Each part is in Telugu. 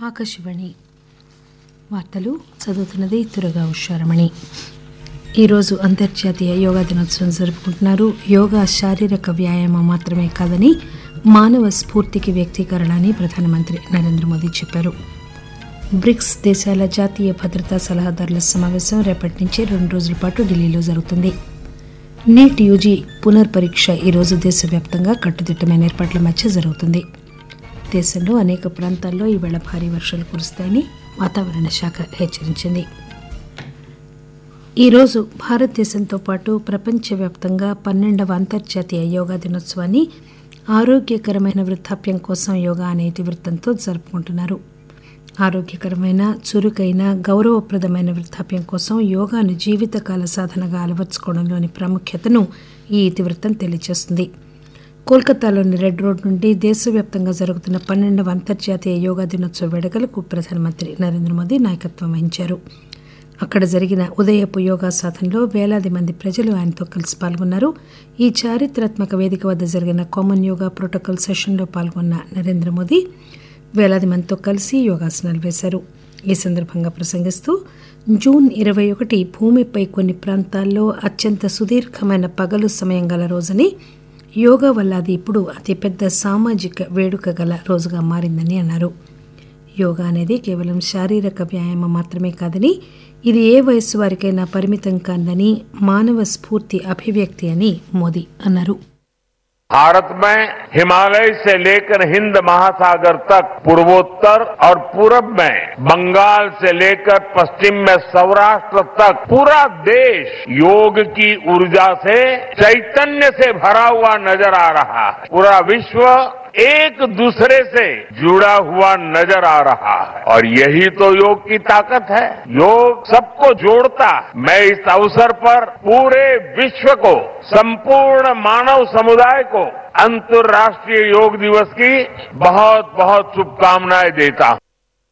ఆకాశవాణి వార్తలు చదువుతున్నది తురగా ఉషారమణి. ఈరోజు అంతర్జాతీయ యోగా దినోత్సవం జరుపుకుంటున్నారు. యోగా శారీరక వ్యాయామం మాత్రమే కాదని మానవ స్ఫూర్తికి వ్యక్తీకరణ అని ప్రధానమంత్రి నరేంద్ర మోదీ చెప్పారు. బ్రిక్స్ దేశాల జాతీయ భద్రతా సలహాదారుల సమావేశం రేపటి నుంచి 2 రోజుల పాటు ఢిల్లీలో జరుగుతుంది. నీట్ యూజీ పునర్పరీక్ష ఈరోజు దేశవ్యాప్తంగా కట్టుదిట్టమైన ఏర్పాట్ల మధ్య జరుగుతుంది. దేశంలో అనేక ప్రాంతాల్లో ఈవేళ భారీ వర్షాలు కురుస్తాయని వాతావరణ శాఖ హెచ్చరించింది. ఈరోజు భారతదేశంతో పాటు ప్రపంచవ్యాప్తంగా 12వ అంతర్జాతీయ యోగా దినోత్సవాన్ని ఆరోగ్యకరమైన వృద్ధాప్యం కోసం యోగా అనే ఇతివృత్తంతో జరుపుకుంటున్నారు. ఆరోగ్యకరమైన, చురుకైన, గౌరవప్రదమైన వృద్ధాప్యం కోసం యోగాను జీవితకాల సాధనగా అలవర్చుకోవడంలోని ప్రాముఖ్యతను ఈ ఇతివృత్తం తెలియజేస్తుంది. కోల్కతాలోని రెడ్ రోడ్ నుండి దేశవ్యాప్తంగా జరుగుతున్న 12వ అంతర్జాతీయ యోగా దినోత్సవ వేడుకలకు ప్రధానమంత్రి నరేంద్ర మోదీ నాయకత్వం వహించారు. అక్కడ జరిగిన ఉదయపు యోగా సాధనలో వేలాది మంది ప్రజలు ఆయనతో కలిసి పాల్గొన్నారు. ఈ చారిత్రాత్మక వేదిక వద్ద జరిగిన కామన్ యోగా ప్రోటోకాల్ సెషన్లో పాల్గొన్న నరేంద్ర మోదీ వేలాది మందితో కలిసి యోగాసనాలు వేశారు. ఈ సందర్భంగా ప్రసంగిస్తూ జూన్ 21 భూమిపై కొన్ని ప్రాంతాల్లో అత్యంత సుదీర్ఘమైన పగలు సమయం గల రోజని, యోగా వల్ల అది ఇప్పుడు అతిపెద్ద సామాజిక వేడుక గల రోజుగా మారిందని అన్నారు. యోగా అనేది కేవలం శారీరక వ్యాయామం మాత్రమే కాదని, ఇది ఏ వయస్సు వారికైనా పరిమితం కాదని, మానవ స్ఫూర్తి అభివ్యక్తి అని మోదీ అన్నారు. भारत में हिमालय से लेकर हिंद महासागर तक, पूर्वोत्तर और पूरब में बंगाल से लेकर पश्चिम में सौराष्ट्र तक पूरा देश योग की ऊर्जा से, चैतन्य से भरा हुआ नजर आ रहा है. पूरा विश्व एक दूसरे से जुड़ा हुआ नजर आ रहा है और यही तो योग की ताकत है. योग सबको जोड़ता है. मैं इस अवसर पर पूरे विश्व को, संपूर्ण मानव समुदाय को अंतर्राष्ट्रीय योग दिवस की बहुत बहुत शुभकामनाएं देता हूं.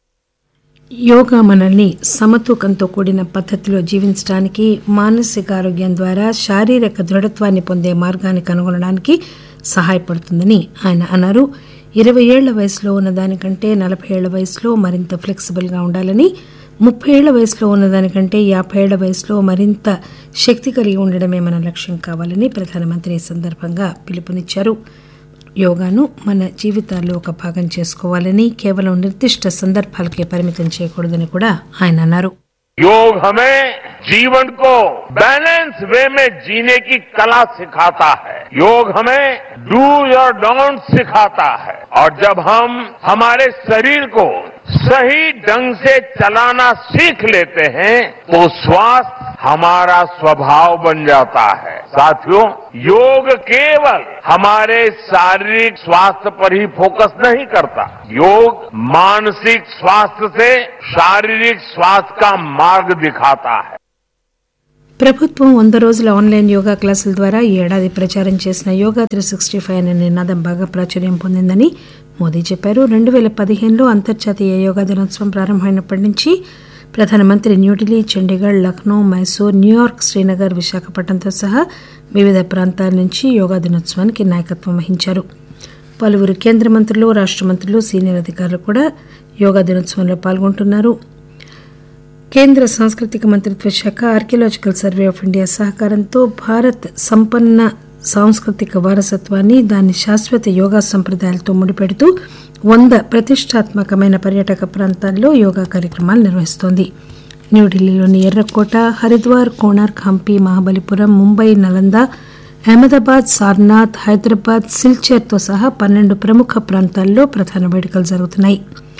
యోగా మనల్ని సమతూకంతో కూడిన పద్ధతిలో జీవించడానికి, మానసిక ఆరోగ్యం ద్వారా శారీరక దృఢత్వాన్ని పొందే మార్గాన్ని కనుగొనడానికి సహాయపడుతుందని ఆయన అన్నారు. 20 ఏళ్ల వయసులో ఉన్నదానికంటే 40 ఏళ్ల వయసులో మరింత ఫ్లెక్సిబుల్గా ఉండాలని, 30 ఏళ్ల వయసులో ఉన్నదానికంటే 50 ఏళ్ల వయసులో మరింత శక్తి కలిగి ఉండడమే మన లక్ష్యం కావాలని ప్రధానమంత్రి ఈ సందర్భంగా పిలుపునిచ్చారు. యోగాను మన జీవితాల్లో ఒక భాగం చేసుకోవాలని, కేవలం నిర్దిష్ట సందర్భాలకే పరిమితం చేయకూడదని కూడా ఆయన అన్నారు. योग हमें जीवन को बैलेंस वे में जीने की कला सिखाता है. योग हमें डूज और डोंट सिखाता है. और जब हम हमारे शरीर को सही ढंग से चलाना सीख लेते हैं तो स्वास्थ्य हमारा स्वभाव बन जाता है. साथियों, योग केवल हमारे शारीरिक स्वास्थ्य पर ही फोकस नहीं करता. योग मानसिक स्वास्थ्य से शारीरिक स्वास्थ्य का मार्ग दिखाता है. ప్రభుత్వం 100 రోజుల ఆన్లైన్ యోగా క్లాసుల ద్వారా ఈ ఏడాది ప్రచారం చేసిన యోగా 365 అనే నినాదం బాగా ప్రాచుర్యం పొందిందని మోదీ చెప్పారు. 2015లో అంతర్జాతీయ యోగా దినోత్సవం ప్రారంభమైనప్పటి నుంచి ప్రధానమంత్రి న్యూఢిల్లీ, చండీగఢ్, లక్నో, మైసూర్, న్యూయార్క్, శ్రీనగర్, విశాఖపట్నంతో సహా వివిధ ప్రాంతాల నుంచి యోగా దినోత్సవానికి నాయకత్వం వహించారు. పలువురు కేంద్ర మంత్రులు, రాష్ట్ర మంత్రులు, సీనియర్ అధికారులు కూడా యోగా దినోత్సవంలో పాల్గొంటున్నారు. కేంద్ర సాంస్కృతిక మంత్రిత్వ శాఖ, ఆర్కియలాజికల్ సర్వే ఆఫ్ ఇండియా సహకారంతో భారత్ సంపన్న సాంస్కృతిక వారసత్వాన్ని, దాని శాశ్వత యోగా సంప్రదాయాలతో ముడిపెడుతూ 100 ప్రతిష్టాత్మకమైన పర్యాటక ప్రాంతాల్లో యోగా కార్యక్రమాలు నిర్వహిస్తోంది. న్యూఢిల్లీలోని ఎర్రకోట, హరిద్వార్, కోణార్క్, హంపి, మహాబలిపురం, ముంబై, నలంద, అహ్మదాబాద్, సార్నాథ్, హైదరాబాద్, సిల్చర్తో సహా 12 ప్రముఖ ప్రాంతాల్లో ప్రధాన వేడుకలు జరుగుతున్నాయి.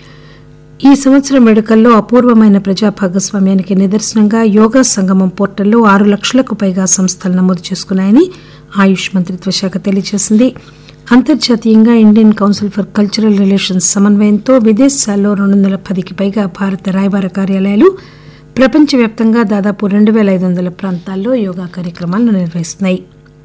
ఈ సంవత్సరం వేడుకల్లో అపూర్వమైన ప్రజా భాగస్వామ్యానికి నిదర్శనంగా యోగా సంగమం పోర్టల్లో 6 లక్షలకు పైగా సంస్థలు నమోదు చేసుకున్నాయని ఆయుష్ మంత్రిత్వ శాఖ తెలియజేసింది. అంతర్జాతీయంగా Indian council for cultural relations సమన్వయంతో విదేశాల్లో 210కి పైగా భారత రాయబార కార్యాలయాలు ప్రపంచవ్యాప్తంగా దాదాపు 2500 ప్రాంతాల్లో యోగా కార్యక్రమాలను నిర్వహిస్తున్నాయి.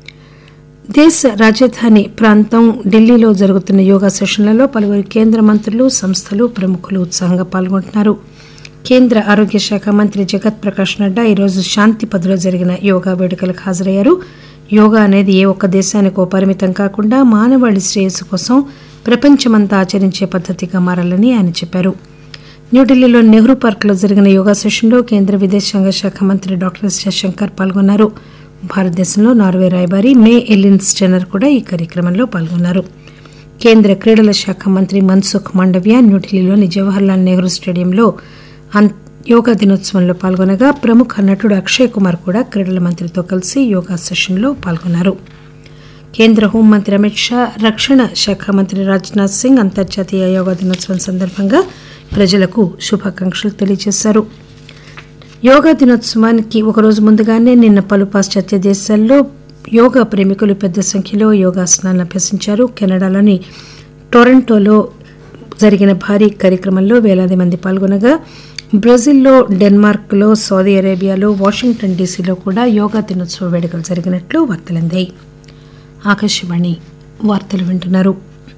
దేశ రాజధాని ప్రాంతం ఢిల్లీలో జరుగుతున్న యోగా సెషన్లలో పలువురు కేంద్ర మంత్రులు, సంస్థలు, ప్రముఖులు ఉత్సాహంగా పాల్గొంటున్నారు. కేంద్ర ఆరోగ్య శాఖ మంత్రి జగత్ ప్రకాష్ నడ్డా ఈరోజు శాంతిపథ్లో జరిగిన యోగా వేడుకలకు హాజరయ్యారు. యోగా అనేది ఏ ఒక్క దేశానికో పరిమితం కాకుండా మానవాళి శ్రేయస్సు కోసం ప్రపంచమంతా ఆచరించే పద్ధతిగా మారాలని ఆయన చెప్పారు. న్యూఢిల్లీలోని నెహ్రూ పార్కులో జరిగిన యోగా సెషన్లో కేంద్ర విదేశాంగ శాఖ మంత్రి డాక్టర్ ఎస్ జయశంకర్ పాల్గొన్నారు. భారతదేశంలో నార్వే రాయబారి మే ఎలిన్ స్టెనర్ కూడా ఈ కార్యక్రమంలో పాల్గొన్నారు. కేంద్ర క్రీడల శాఖ మంత్రి మన్సుఖ్ మాండవ్య న్యూఢిల్లీలోని జవహర్లాల్ నెహ్రూ స్టేడియంలో యోగా దినోత్సవంలో పాల్గొనగా ప్రముఖ నటుడు అక్షయ్ కుమార్ కూడా క్రీడల మంత్రితో కలిసి యోగా సెషన్లో పాల్గొన్నారు. కేంద్ర హోంమంత్రి అమిత్ షా, రక్షణ శాఖ మంత్రి రాజ్నాథ్ సింగ్ అంతర్జాతీయ యోగా దినోత్సవం సందర్భంగా ప్రజలకు శుభాకాంక్షలు తెలియజేశారు. యోగా దినోత్సవానికి ఒకరోజు ముందుగానే నిన్న పలు పాశ్చాత్య దేశాల్లో యోగా ప్రేమికులు పెద్ద సంఖ్యలో యోగాసనాలను అభ్యసించారు. కెనడాలోని టొరంటోలో జరిగిన భారీ కార్యక్రమంలో వేలాది మంది పాల్గొనగా బ్రెజిల్లో, డెన్మార్క్లో, సౌదీ అరేబియాలో, వాషింగ్టన్ డీసీలో కూడా యోగా దినోత్సవ వేడుకలు జరిగినట్లు వార్తలందాయి. ఆకాశవాణి వార్తలు వింటున్నారు.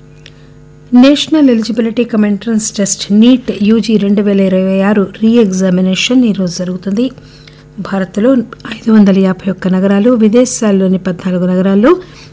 National eligibility cum entrance test NEET UG 2026 రీ ఎగ్జామినేషన్ ఈరోజు జరుగుతుంది. భారత్లో 551 నగరాలు, విదేశాల్లోని 14 నగరాల్లో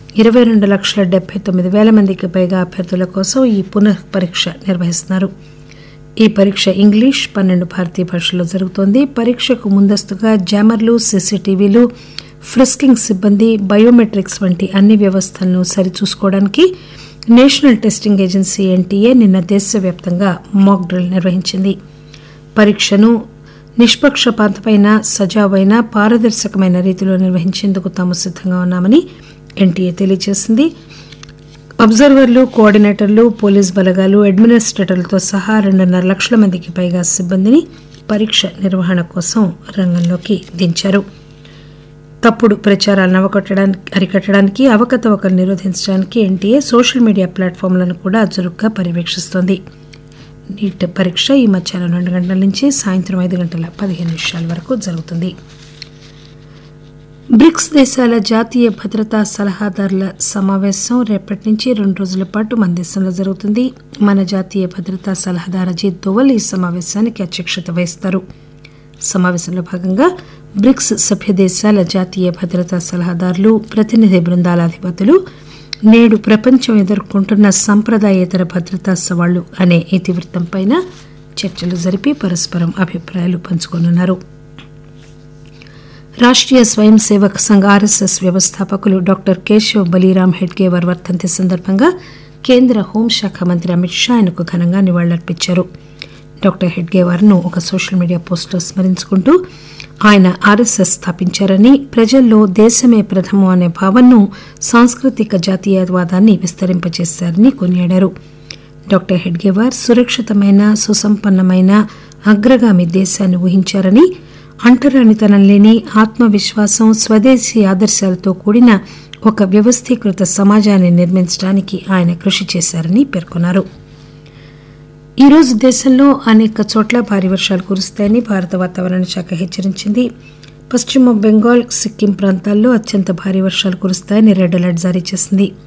22,79,000 మందికి పైగా అభ్యర్థుల కోసం ఈ పునః పరీక్ష నిర్వహిస్తున్నారు. ఈ పరీక్ష ఇంగ్లీష్, 12 భారతీయ భాషల్లో జరుగుతోంది. పరీక్షకు ముందస్తుగా జామర్లు, సీసీటీవీలు, ఫ్రిస్కింగ్ సిబ్బంది, బయోమెట్రిక్స్ వంటి అన్ని వ్యవస్థలను సరిచూసుకోవడానికి నేషనల్ టెస్టింగ్ ఏజెన్సీ ఎన్టీఏ నిన్న దేశవ్యాప్తంగా మాక్ డ్రిల్ నిర్వహించింది. పరీక్షను నిష్పక్షపాతమైన, సజావైన, పారదర్శకమైన రీతిలో నిర్వహించేందుకు తాము సిద్దంగా ఉన్నామని ఎన్టీఏ తెలియజేసింది. అబ్జర్వర్లు, కోఆర్డినేటర్లు, పోలీస్ బలగాలు, అడ్మినిస్ట్రేటర్లతో సహా 2.5 లక్షల మందికి పైగా సిబ్బందిని పరీక్ష నిర్వహణ కోసం రంగంలోకి దించారు. తప్పుడు ప్రచారాలను అరికట్టడానికి, అవకతవకలు నిరోధించడానికి ఎన్టీఏ సోషల్ మీడియా ప్లాట్ఫామ్లను కూడా చురుగ్గా పర్యవేక్షిస్తోంది. నీట్ పరీక్ష ఈ మధ్యాహ్నం 2 గంటల నుంచి సాయంత్రం 5:15 వరకు జరుగుతుంది. బ్రిక్స్ దేశాల జాతీయ భద్రతా సలహాదారుల సమావేశం రేపటి నుంచి 2 రోజుల పాటు మన దేశంలో జరుగుతుంది. మన జాతీయ భద్రతా సలహాదారు అజిత్ దోవల్ ఈ సమావేశానికి అధ్యక్షత వహిస్తారు. సమావేశంలో భాగంగా బ్రిక్స్ సభ్య దేశాల జాతీయ భద్రతా సలహాదారులు, ప్రతినిధి బృందాల అధిపతులు నేడు ప్రపంచం ఎదుర్కొంటున్న సంప్రదాయేతర భద్రతా సవాళ్లు అనే ఇతివృత్తంపై చర్చలు జరిపి పరస్పరం అభిప్రాయాలు పంచుకోనున్నారు. రాష్ట్రీయ స్వయం సేవక్ సంఘ్ ఆర్ఎస్ఎస్ వ్యవస్థాపకులు డాక్టర్ కేశవ్ బలీరామ్ హెడ్గేవార్ వర్ధంతి సందర్భంగా కేంద్ర హోంశాఖ మంత్రి అమిత్ షా ఆయనకు ఘనంగా నివాళులర్పించారు. డాక్టర్ హెడ్గేవార్ను ఒక సోషల్ మీడియా పోస్టులో స్మరించుకుంటూ ఆయన ఆర్ఎస్ఎస్ స్థాపించారని, ప్రజల్లో దేశమే ప్రథమం అనే భావనను, సాంస్కృతిక జాతీయవాదాన్ని విస్తరింపచేశారని కొనియాడారు. డాక్టర్ హెడ్గేవార్ సురక్షితమైన, సుసంపన్నమైన, అగ్రగామి దేశాన్ని ఊహించారని, అంటరానితనం లేని, ఆత్మవిశ్వాసం, స్వదేశీ ఆదర్శాలతో కూడిన ఒక వ్యవస్థీకృత సమాజాన్ని నిర్మించడానికి ఆయన కృషి చేశారని పేర్కొన్నారు. ఈ రోజు దేశంలో అనేక చోట్ల భారీ వర్షాలు కురుస్తాయని భారత వాతావరణ శాఖ హెచ్చరించింది. పశ్చిమ బెంగాల్, సిక్కిం ప్రాంతాల్లో అత్యంత భారీ వర్షాలు కురుస్తాయని రెడ్ అలర్ట్ జారీ చేసింది.